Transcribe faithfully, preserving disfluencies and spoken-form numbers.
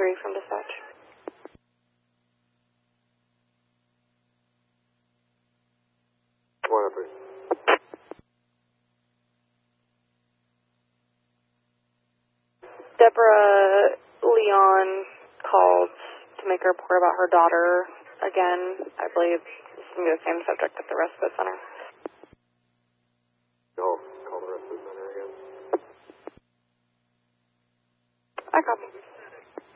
three from dispatch. one oh three. Deborah Leon called to make a report about her daughter again. I believe this is going to be the same subject at the respite center.